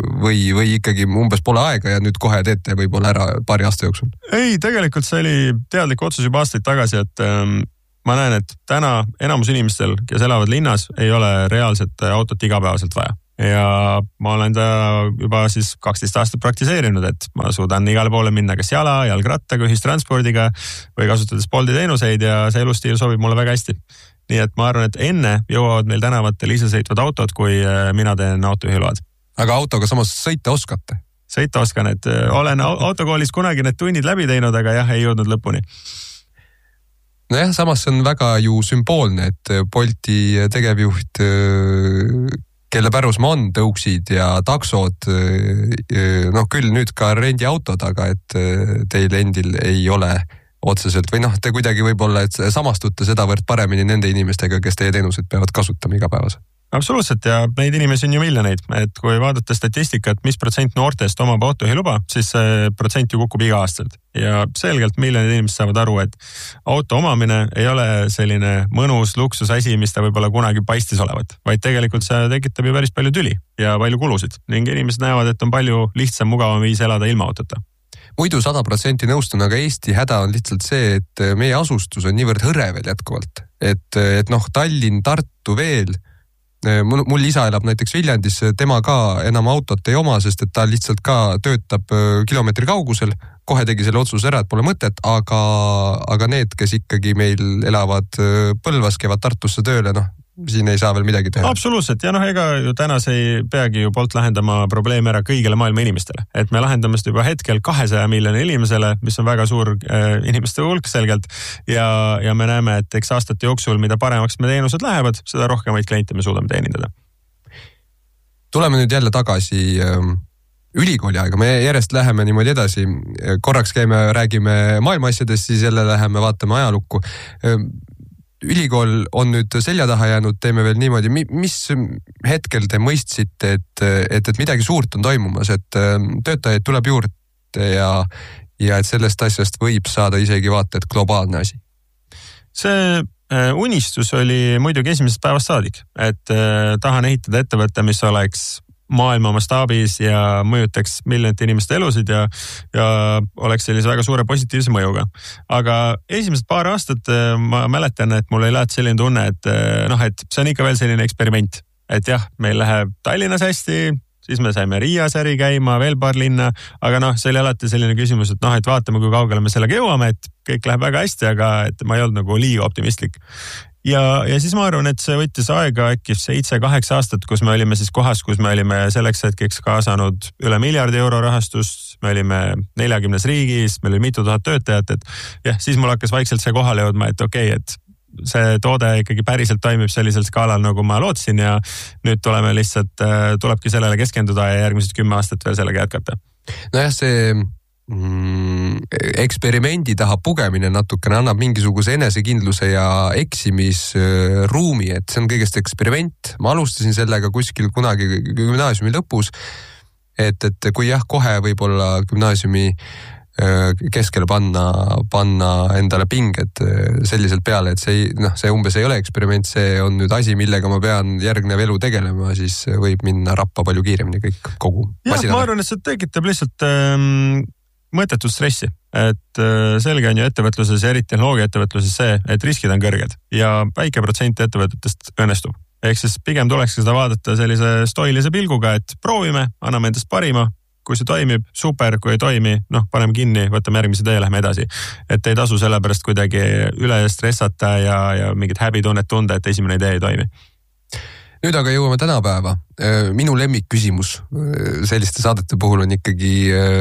või ikkagi umbes pole aega ja nüüd kohe teete võib-olla ära paari aasta jooksul? Ei, tegelikult see oli teadlik otsus juba aastaid tagasi, et ma näen, et täna enamus inimestel, kes elavad linnas, ei ole reaalset autot igapäevaselt vaja. Ja ma olen ta juba siis 12 aastat praktiseerinud, et ma suudan igale poole minna kas jala, jalgrattaga, ühistranspordiga või kasutades Bolti teenuseid ja see elustiil sobib mulle väga hästi. Nii et ma arvan, et enne jõuavad meil tänavatel isesõitvad autod, kui mina teen autojuhiload. Aga autoga samas sõita oskate? Sõita oskan, et olen autokoolis kunagi need tunnid läbi teinud, aga jah, ei jõudnud lõpuni. Nojah, samas see on väga ju sümboolne, et Bolti tegevjuht, kelle pärusmaa on tõuksid ja taksod, küll nüüd ka rendiautod, aga et teil endil ei ole otseselt või te kuidagi võib-olla, et samastute sedavõrd paremini nende inimestega, kes teie teenuseid peavad kasutama igapäevaselt. Absoluutselt ja neid inimesi on ju miljoneid, et kui vaadata statistikat, mis protsent noortest omab autojuhiluba, siis see protsent ju kukub iga aastalt. Ja selgelt miljonid inimesed saavad aru, et auto omamine ei ole selline mõnus luksusasi, mis ta võib-olla kunagi paistis olevat, vaid tegelikult see tekitab ju päris palju tüli ja palju kulusid ning inimesed näevad, et on palju lihtsam, mugavam viis elada ilma autota. Muidu 100% nõustun, aga Eesti häda on lihtsalt see, et meie asustus on niivõrd hõre veel jätkuvalt. Et Tallinn, Tartu veel. Mul isa elab näiteks Viljandis, tema ka enam autot ei oma, sest et ta lihtsalt ka töötab kilomeetri kaugusel. Kohe tegi selle otsuse ära, et pole mõtet, aga need, kes ikkagi meil elavad Põlvas, käivad Tartusse tööle, siin ei saa veel midagi teha. Absoluutselt ja ega ju tänas ei peagi ju Bolt lahendama probleeme ära kõigile maailma inimestele. Et me lahendame seda juba hetkel 200 miljoni inimesele, mis on väga suur inimeste hulk selgelt ja me näeme, et eks aastate jooksul, mida paremaks me teenused lähevad, seda rohkemaid kliente me suudame teenindada. Tuleme nüüd jälle tagasi ülikooli aega, me järjest läheme niimoodi edasi, korraks käime, räägime maailma asjadest, siis jälle läheme vaatame ajalukku. ülikool on nüüd selja taha jäänud, teeme veel niimoodi, mis hetkel te mõistsite, et midagi suurt on toimumas, et töötajaid tuleb juurde ja et sellest asjast võib saada isegi vaata, et globaalne asi? See unistus oli muidugi esimesest päevast saadik, et tahan ehitada ettevõtte, mis oleks maailma mastaabis ja mõjutaks miljonite inimeste elusid ja oleks sellise väga suure positiivse mõjuga. Aga esimesed paar aastat ma mäletan, et mul ei lähed selline tunne, et see on ikka veel selline eksperiment. Et jah, meil läheb Tallinnas hästi, siis me saime Riias äri käima, veel paar linna, aga see oli alati selline küsimus, et et vaatame, kui kaugele me sellega jõuame, et kõik läheb väga hästi, aga et ma ei olnud nagu liiga optimistlik. Ja siis ma arvan, et see võttis aega äkki 7-8 aastat, kus me olime siis kohas, kus me olime selleks hetkeks kaasanud üle €1 miljard rahastust, me olime 40 riigis, meil oli mitu tuhat töötajat, et jah, siis mul hakkas vaikselt see kohale jõudma, et okei, et see toode ikkagi päriselt toimib sellisel skaalal, nagu ma lootsin ja nüüd tulebki sellele keskenduda ja järgmised 10 aastat veel sellega jätkata. Nojah, see eksperimendi taha pugemine natukene annab mingisuguse enesekindluse ja eksimisruumi, et see on kõigest eksperiment. Ma alustasin sellega kuskil kunagi gümnaasiumi lõpus, et kui jah, kohe võib-olla gümnaasiumi keskele panna endale pinged selliselt peale, et see umbes ei ole eksperiment, see on nüüd asi, millega ma pean järgnev elu tegelema, siis võib minna rappa palju kiiremini kõik kogu masinale. Ma arvan, et see tekitab lihtsalt mõttetut stressi, et selge on ju ettevõtluses ja eriti tehnoloogia ettevõtluses see, et riskid on kõrged ja väike protsent ettevõtetest õnnestub. Ehk siis pigem tuleks seda vaadata sellise stoilise pilguga, et proovime, anname endast parima, kui see toimib, super, kui ei toimi, paneme kinni, võtame järgmise tee, lähme edasi. Et ei tasu sellepärast kuidagi üle stressata ja mingit häbitunnet tunda, et esimene idee ei toimi. Nüüd aga jõuame tänapäeva. Minu lemmikküsimus selliste saadete puhul on ikkagi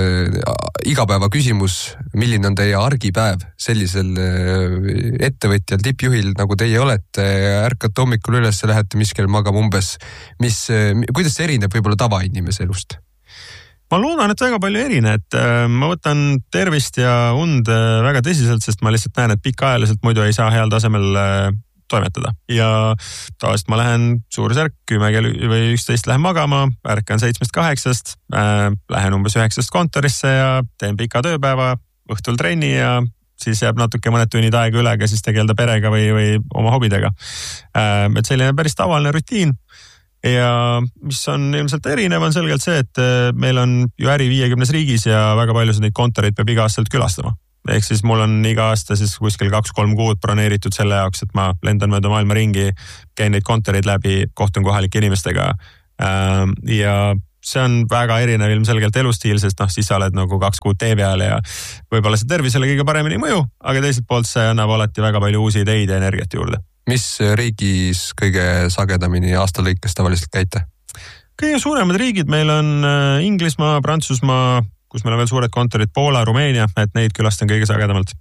igapäeva küsimus, milline on teie argipäev sellisel ettevõtjal, tippjuhil, nagu teie olete, ärkate hommikul üles, lähete miskil magama umbes. Kuidas see erineb võib-olla tavainimese elust? Ma loodan, et väga palju erine, et ma võtan tervist ja und väga tõsiselt, sest ma lihtsalt näen, et pikaajaliselt muidu ei saa heal tasemel toimetada. Ja tavaliselt ma lähen suurusjärk 10 või 11 lähen magama, ärkan 7-8, lähen umbes 9 kontorisse ja teen pika tööpäeva, õhtul trenni ja siis jääb natuke mõned tunnid aega üle ka siis tegeleda perega või oma hobidega. Et selline päris tavaline rutiin. Ja mis on ilmselt erinev on selgelt see, et meil on ju äri 50 riigis ja väga palju neid kontoreid peab iga aastalt külastama. Ehk siis mul on iga aasta siis kuskil 2-3 kuud broneeritud selle jaoks, et ma lendan mööda maailma ringi, käin neid kontoreid läbi, kohtun kohalike inimestega. Ja see on väga erinev ilmselgelt elustiil, sest siis sa oled nagu 2 kuud tee peal ja võib-olla see tervisele kõige paremini mõju, aga teiselt poolt see annab alati väga palju uusi ideid ja energiat juurde. Mis riigis kõige sagedamini aasta lõikes tavaliselt käite? Kõige suuremad riigid meil on Inglismaa, Prantsusmaa, kus meil on veel suured kontorid, Poola, Rumeenia, et neid külastan kõige sagedamalt.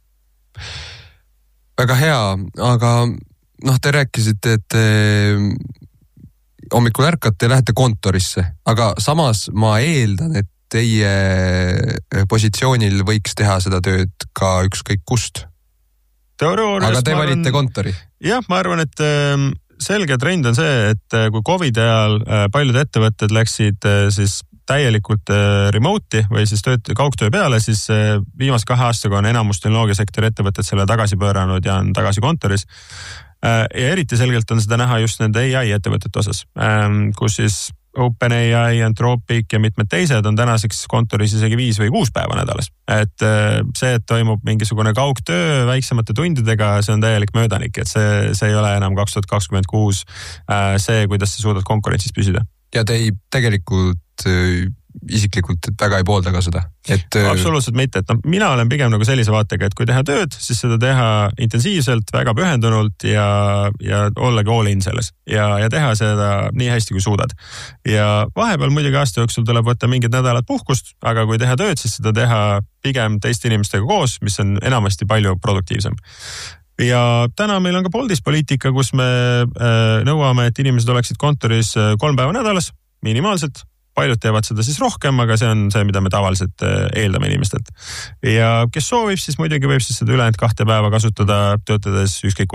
Väga hea, aga te rääkisite, et hommikul ärkate ja lähete kontorisse, aga samas ma eeldan, et teie positsioonil võiks teha seda tööd ka ükskõik kust. Aga te valite kontori? Jah, ma arvan, et selge trend on see, et kui COVID ajal paljud ettevõtted läksid siis täielikult remote'i või siis kaugtöö peale, siis viimase 2 aastaga on enamus tehnoloogiasektori ettevõtted selle tagasi pööranud ja on tagasi kontoris. Ja eriti selgelt on seda näha just nende AI ettevõtete osas, kus siis OpenAI, Anthropic ja mitmed teised on tänaseks kontoris isegi 5 või 6 päeva nädalas. Et see, et toimub mingisugune kaugtöö väiksemate tundidega, see on täielik möödanik, et see ei ole enam 2026 see, kuidas sa suudad konkurentsis püsida. Ja te ei tegelikult isiklikult väga ei poolda ka seda? Absoluutselt mitte, et mina olen pigem nagu sellise vaatega, et kui teha tööd, siis seda teha intensiivselt, väga pühendunult ja ollagi all in selles ja teha seda nii hästi kui suudad. Ja vahepeal muidugi aasta jooksul tuleb võtta mingid nädalad puhkust, aga kui teha tööd, siis seda teha pigem teiste inimestega koos, mis on enamasti palju produktiivsem. Ja täna meil on ka Boltis poliitika, kus me nõuame, et inimesed oleksid kontoris 3 päeva nädalas, minimaalselt. Paljud teevad seda siis rohkem, aga see on see, mida me tavaliselt eeldame inimestelt. Ja kes soovib, siis muidugi võib siis seda ülejäänud 2 päeva kasutada töötades ükskõik kust.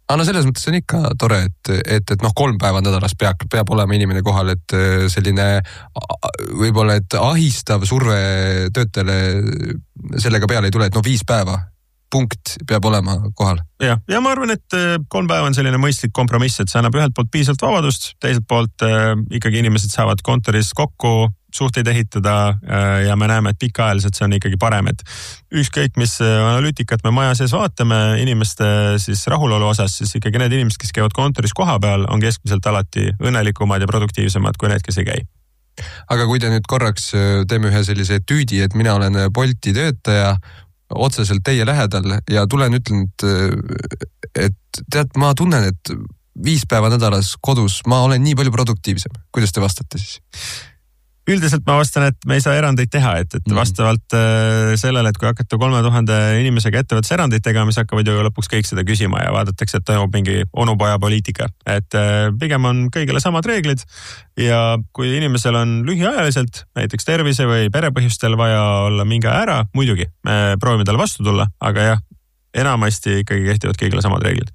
No selles mõttes on ikka tore, et 3 päeva nädalas peab olema inimene kohal, et selline võib-olla, et ahistav surve töötajale sellega peale ei tule, et 5 päeva punkt peab olema kohal. Ja ma arvan, et 3 päeva on selline mõistlik kompromiss, et see annab ühelt poolt piisavalt vabadust, teiselt poolt ikkagi inimesed saavad kontoris kokku, suhteid ehitada ja me näeme, et pikaajaliselt see on ikkagi parem, et ükskõik mis analüütikat me maja sees vaatame inimeste siis rahulolu osas, siis ikkagi need inimesed, kes käivad kontoris koha peal, on keskmiselt alati õnnelikumad ja produktiivsemad kui need, kes ei käi. Aga kui te nüüd korraks teeme ühe sellise tüüdi, et mina olen Bolti töötaja otseselt teie lähedal ja tulen ütlen, et tead, ma tunnen, et 5 päeva nädalas kodus ma olen nii palju produktiivsem. Kuidas te vastate siis? Üldiselt ma vastan, et me ei saa erandeid teha, et vastavalt sellele, et kui hakata 3000 inimesega ettevõttes erandeid tegema, siis hakkavad ju lõpuks kõik seda küsima ja vaadatakse, et toimub mingi onupoja poliitika. Et pigem on kõigile samad reeglid ja kui inimesel on lühiajaliselt, näiteks tervise või perepõhjustel vaja olla mingi ära, muidugi me proovime talle vastu tulla, aga jah, enamasti ikkagi kehtivad kõigile samad reeglid.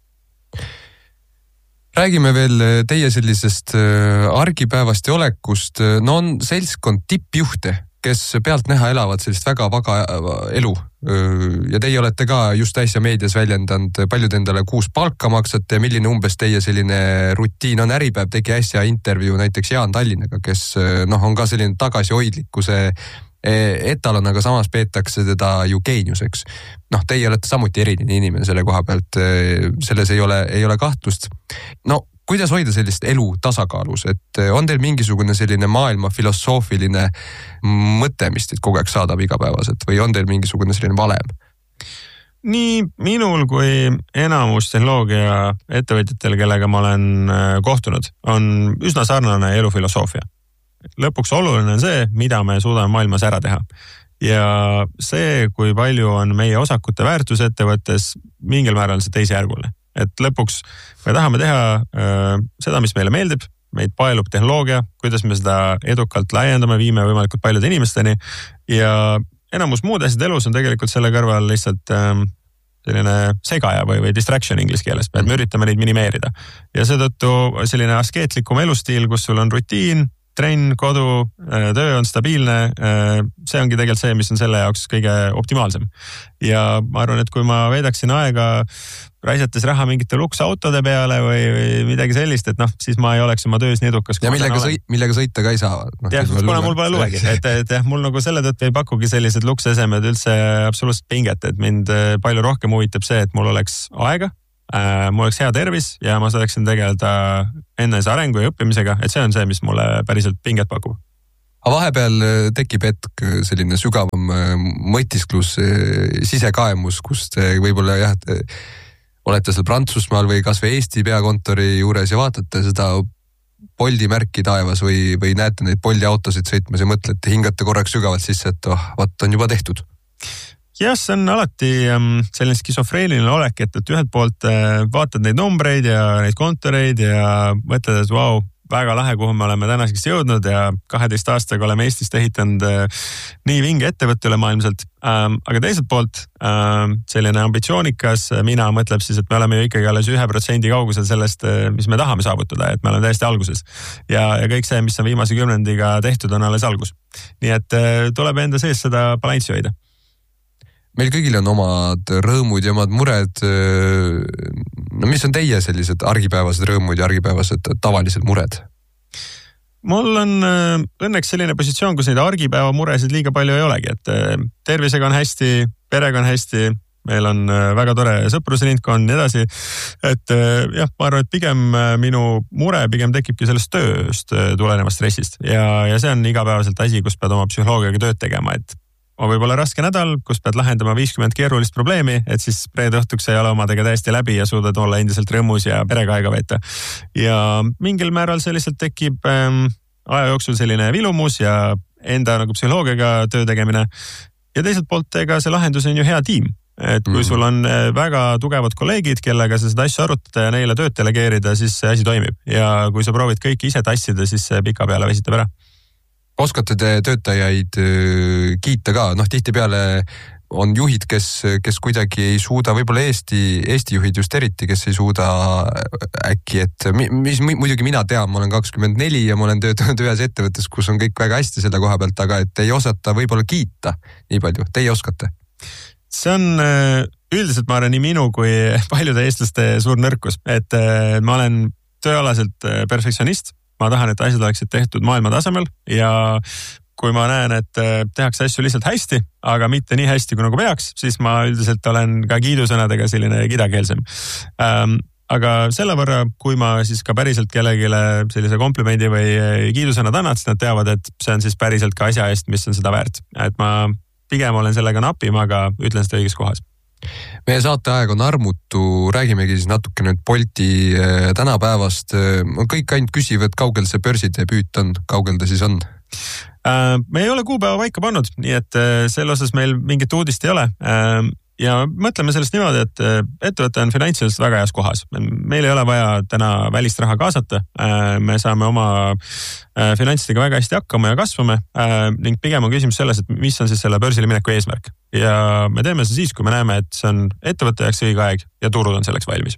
Räägime veel teie sellisest argipäevast ja olekust. No on seltskond tippjuhte, kes pealt näha elavad sellist väga vaga elu. Ja teie olete ka just äsja meedias väljendanud, paljud endale kuus palka maksate ja milline umbes teie selline rutiin on. Äripäev tegi äsja intervjuu näiteks Jaan Tallinnaga, kes on ka selline tagasihoidlikkuse etalon, aga samas peetakse teda ju geeniuseks. Teie olete samuti eriline inimene selle koha pealt, selles ei ole kahtlust. Kuidas hoida sellist elu tasakaalus, et on teil mingisugune selline maailma filosoofiline mõte, mis teid kogu aeg saadab igapäevaselt või on teil mingisugune selline valem? Nii minul kui enamus tehnoloogia ettevõtjatel, kellega ma olen kohtunud, on üsna sarnane elufilosoofia. Lõpuks oluline on see, mida me suudame maailmas ära teha. Ja see, kui palju on meie osakute väärtus ettevõttes, mingil määral see teisejärguline. Et lõpuks me tahame teha seda, mis meile meeldib, meid paelub tehnoloogia, kuidas me seda edukalt laiendame, viime võimalikult paljude inimesteni ja enamus muud asjad elus on tegelikult selle kõrval lihtsalt selline segaja või distraction inglise keeles, et me üritame neid minimeerida. Ja seetõttu selline askeetlikum elustiil, kus sul on rutiin, trenn, kodu, töö on stabiilne, see ongi tegelikult see, mis on selle jaoks kõige optimaalsem. Ja ma arvan, et kui ma veedaksin aega raisates raha mingite luksautode peale või midagi sellist, et siis ma ei oleks oma töös nii edukas. Ja millega sõita ka ei saa. Kuna mul pole luvegi, et mul nagu selle tõttu ei pakugi sellised luksesemed üldse absoluutselt pinget, et mind palju rohkem huvitab see, et mul oleks aega, mul oleks hea tervis ja ma saaksin tegeleda ennese arengu ja õppimisega, et see on see, mis mulle päriselt pinget pakub. Aga vahepeal tekib hetk selline sügavam mõtisklus, sisekaemus, kus te võib-olla olete seal Prantsusmaal või kas või Eesti peakontori juures ja vaatate seda Bolti märki taevas või näete neid Bolti autosid sõitmas ja mõtlete, hingate korraks sügavalt sisse, et vaat on juba tehtud. Jah, see on alati selline skisofreeniline olek, et ühelt poolt vaatad neid numbreid ja neid kontoreid ja mõtled, et vau, väga lahe, kuhu me oleme tänaseks jõudnud ja 12 aastaga oleme Eestist ehitanud nii vinge ettevõtte üle maailmselt. Aga teiselt poolt selline ambitsioonikas mina mõtleb siis, et me oleme ju ikkagi alles 1% kaugusel sellest, mis me tahame saavutada, et me oleme täiesti alguses. Ja kõik see, mis on viimase 10-ndiga tehtud, on alles algus. Nii et tuleb enda sees seda balanssi hoida. Meil kõigil on omad rõõmud ja omad mured. Mis on teie sellised argipäevased rõõmud ja argipäevased tavalised mured? Mul on õnneks selline positsioon, kus neid argipäeva muresid liiga palju ei olegi, et tervisega on hästi, perega on hästi, meil on väga tore sõprusrindkond ja edasi. Et jah, ma arvan, et pigem minu mure pigem tekibki sellest tööst tulenevast stressist ja see on igapäevaselt asi, kus pead oma psühholoogiaga tööd tegema, et on võib-olla raske nädal, kus pead lahendama 50 keerulist probleemi, et siis reede õhtuks ei ole omadega täiesti läbi ja suudad olla endiselt rõõmus ja perega aega veeta. Ja mingil määral see lihtsalt tekib aja jooksul selline vilumus ja enda nagu psühholoogiaga töö tegemine. Ja teiselt poolt ega see lahendus on ju hea tiim. Et kui sul on väga tugevad kolleegid, kellega sa seda asja arutada ja neile tööd delegeerida, siis see asi toimib. Ja kui sa proovid kõiki ise tassida, siis see pika peale vesitab ära. Oskate te töötajaid kiita ka? Tihtipeale on juhid, kes kuidagi ei suuda, võib-olla Eesti juhid just eriti, kes ei suuda äkki, et mis muidugi mina tean, ma olen 24 ja ma olen töötanud ühes ettevõttes, kus on kõik väga hästi selle koha pealt, aga et ei osata võib-olla kiita nii palju. Teie oskate? See on üldiselt ma arvan nii minu kui paljude eestlaste suur nõrkus, et ma olen tööalaselt perfektsionist. Ma tahan, et asjad oleksid tehtud maailma tasemel ja kui ma näen, et tehakse asju lihtsalt hästi, aga mitte nii hästi, kui nagu peaks, siis ma üldiselt olen ka kiidusõnadega selline kidakeelsem. Aga selle võrra, kui ma siis ka päriselt kellegile sellise komplimendi või kiidusõnad annan, siis nad teavad, et see on siis päriselt ka asja eest, mis on seda väärt. Et ma pigem olen sellega napim, aga ütlen seda õiges kohas. Meie saateaeg on armutu, räägimegi siis natuke nüüd Bolti tänapäevast. Kõik ainult küsivad, kaugel see börsidebüüt on, kaugel ta siis on? Me ei ole kuupäeva paika pannud, nii et selle osas meil mingit uudist ei ole. Ja mõtleme sellest niimoodi, et ettevõte on finantsiliselt väga heas kohas. Meil ei ole vaja täna välist raha kaasata. Me saame oma finantsidega väga hästi hakkama ja kasvame ning pigem on küsimus selles, et mis on siis selle börsile mineku eesmärk. Ja me teeme see siis, kui me näeme, et see on ettevõtte jaoks õige aeg ja turud on selleks valmis.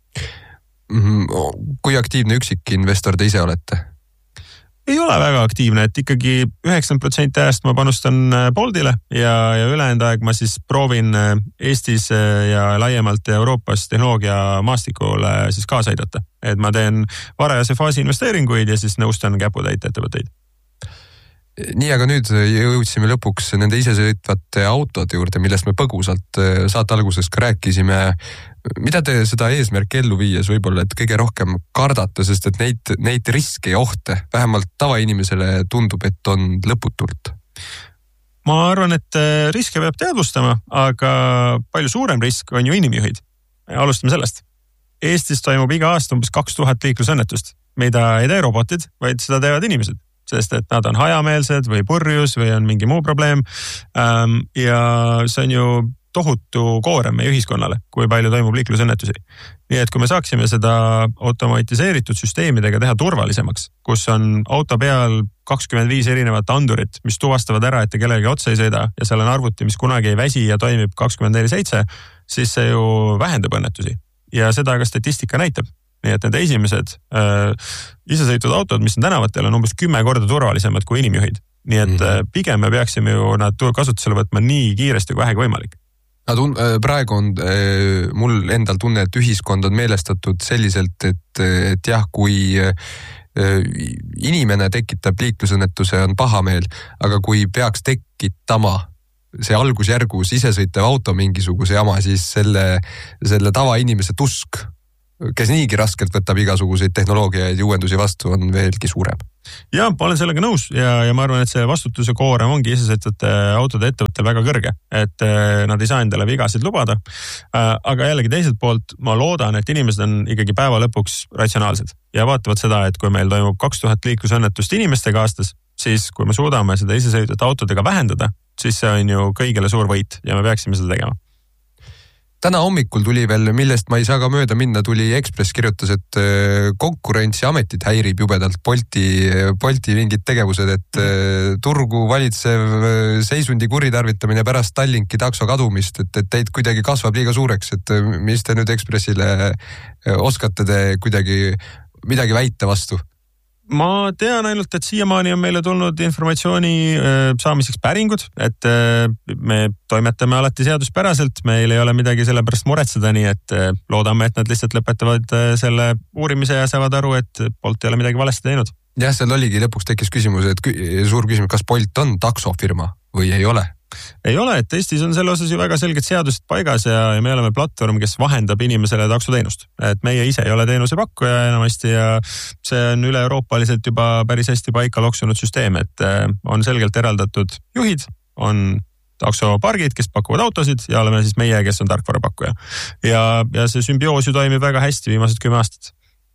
Kui aktiivne üksikinvestor te ise olete? Ei ole väga aktiivne, et ikkagi 90% ajast ma panustan Boltile ja ülejäänud aeg ma siis proovin Eestis ja laiemalt Euroopas tehnoloogia maastikule siis kaasa aidata. Et ma teen varajase faasi investeeringuid ja siis nõustan käputäit ettevõtteid. Nii, aga nüüd jõudsime lõpuks nende isesõitvate autode juurde, millest me põgusalt saate alguses ka rääkisime. Mida te seda eesmärki ellu viies võib-olla, et kõige rohkem kardate, sest et neid riske ja ohte vähemalt tavainimesele tundub, et on lõputult? Ma arvan, et riske peab teadvustama, aga palju suurem risk on ju inimjuhid. Alustame sellest. Eestis toimub iga aasta umbes 2000 liiklusõnnetust, mida ei tee robotid, vaid seda teevad inimesed. Sest et nad on hajameelsed või purjus või on mingi muu probleem. Ja see on ju tohutu koorem meie ühiskonnale, kui palju toimub liiklusõnnetusi. Nii et kui me saaksime seda automatiseeritud süsteemidega teha turvalisemaks, kus on auto peal 25 erinevat andurit, mis tuvastavad ära, et kellelegi otsa ei sõida ja seal on arvuti, mis kunagi ei väsi ja toimib 24/7, siis see ju vähendab õnnetusi. Ja seda ka statistika näitab. Nii et need esimesed isesõitvad autod, mis on tänavatel, on umbes 10 korda turvalisemad kui inimjuhid. Nii et pigem me peaksime ju nad kasutusele võtma nii kiiresti kui vähegi võimalik. Praegu on mul endal tunne, et ühiskond on meelestatud selliselt, et jah, kui inimene tekitab liiklusõnnetuse, on pahameel, aga kui peaks tekitama see algusjärgus isesõitev auto mingisuguse jama, siis selle tavainimese tusk, kes niigi raskelt võtab igasuguseid tehnoloogiaid ja uuendusi vastu, on veelgi suurem. Ja, ma olen sellega nõus ja ma arvan, et see vastutuse koorem ongi isesõitvate autode ettevõttel väga kõrge, et nad ei saa endale vigasid lubada. Aga jällegi teiselt poolt ma loodan, et inimesed on ikkagi päeva lõpuks ratsionaalsed ja vaatavad seda, et kui meil toimub 2000 liiklusõnnetust inimestega aastas, siis kui me suudame seda isesõitvate autodega vähendada, siis see on ju kõigile suur võit ja me peaksime seda tegema. Täna hommikul tuli veel, millest ma ei saa ka mööda minna, tuli Ekspress kirjutas, et konkurentsiametit häirib jubedalt Bolti mingid tegevused, et turgu valitsev seisundi kuritarvitamine pärast Tallinki takso kadumist, et teid kuidagi kasvab liiga suureks, et mis te nüüd Ekspressile oskate te kuidagi midagi väita vastu? Ma tean ainult, et siiamaani on meile tulnud informatsiooni saamiseks päringud, et me toimetame alati seaduspäraselt, meil ei ole midagi selle pärast muretseda, nii et loodame, et nad lihtsalt lõpetavad selle uurimise ja saavad aru, et Bolt ei ole midagi valesti teinud. Jah, seal oligi lõpuks tekkis küsimus, et suur küsimus, kas Bolt on taksofirma või ei ole? Ei ole, et Eestis on selle osas ju väga selged seadused paigas ja me oleme platvorm, kes vahendab inimesele taksoteenust. Et meie ise ei ole teenusepakkuja enamasti ja see on üle-euroopaliselt juba päris hästi paika loksunud süsteem, et on selgelt eraldatud juhid, on taksopargid, kes pakuvad autosid ja oleme siis meie, kes on tarkvarapakkuja. Ja see sümbioos ju toimib väga hästi viimased 10 aastat.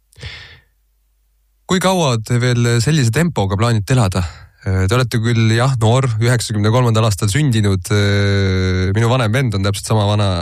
Kui kaua te veel sellise tempoga plaanite elada? Te olete küll noor, 93. aastal sündinud, minu vanem vend on täpselt sama vana,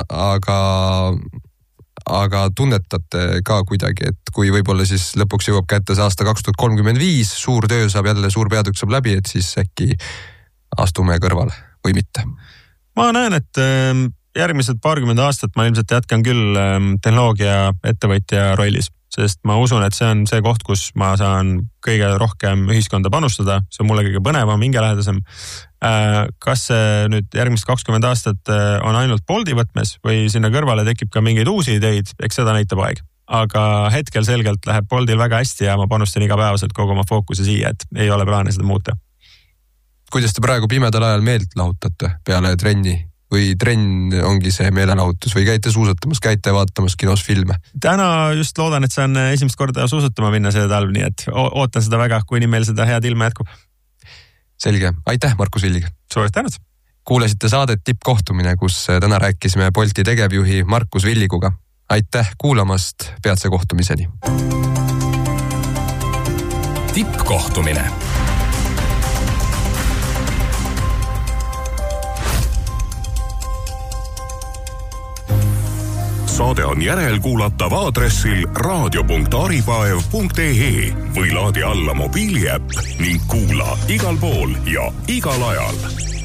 aga tunnetate ka kuidagi, et kui võib-olla siis lõpuks jõuab kätte see aasta 2035, suur töö saab jälle, suur peatükk saab läbi, et siis äkki astume kõrvale või mitte? Ma näen, et järgmised 20 aastat ma ilmselt jätkan küll tehnoloogia ettevõtja rollis, sest ma usun, et see on see koht, kus ma saan kõige rohkem ühiskonda panustada. See on mulle kõige põnevam, hingelähedasem. Kas see nüüd järgmised 20 aastat on ainult Bolti võtmes või sinna kõrvale tekib ka mingeid uusi ideid, eks seda näitab aeg. Aga hetkel selgelt läheb Boltil väga hästi ja ma panustan igapäevaselt kogu oma fookuse siia, et ei ole plaane seda muuta. Kuidas te praegu pimedal ajal meelt lahutate peale trenni? Või trenn ongi see meelelahutus või käite suusatamas, käite vaatamas kinos filme? Täna just loodan, et saan esimest korda suusatama minna selle talv, nii et ootan seda väga, kuni meil seda head ilma jätkub. Selge. Aitäh, Markus Villig. Suurest tänud. Kuulasite saadet Tippkohtumine, kus täna rääkisime Bolti tegevjuhi Markus Villiguga. Aitäh kuulamast, peatse kohtumiseni. Tippkohtumine. Saade on järelkuulatav aadressil radio.aripaev.ee või laadi alla mobiiliäpp ning kuula igal pool ja igal ajal.